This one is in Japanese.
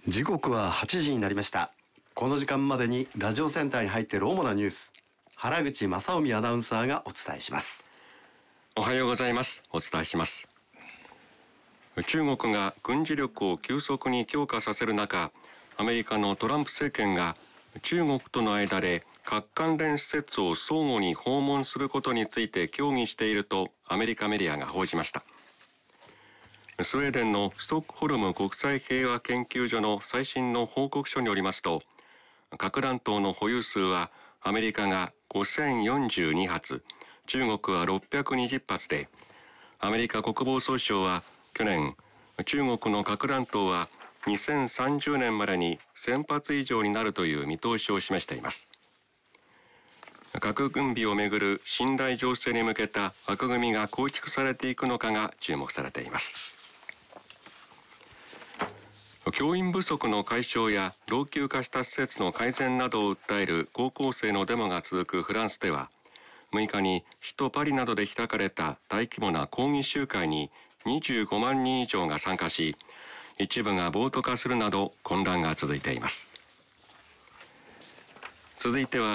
時刻は8時になりました。この時間までにラジオセンターに入っている主なニュース、原口正臣アナウンサーがお伝えします。 おはようございます。お伝えします。中国が軍事力を急速に強化させる中、アメリカのトランプ政権が中国との間で核関連施設を相互に訪問することについて協議しているとアメリカメディアが報じました。スウェーデンのストックホルム国際平和研究所の最新の報告書によりますと、核弾頭の保有数はアメリカが5042発、中国は620発で、アメリカ国防総省は去年、中国の核弾頭は2030年までに1000発以上になるという見通しを示しています。核軍備をめぐる信頼醸成に向けた枠組みが構築されていくのかが注目されています。教員不足の解消や老朽化した施設の改善などを訴える高校生のデモが続くフランスでは、6日に首都パリなどで開かれた大規模な抗議集会に25万人以上が参加し、一部が暴徒化するなど混乱が続いています。続いては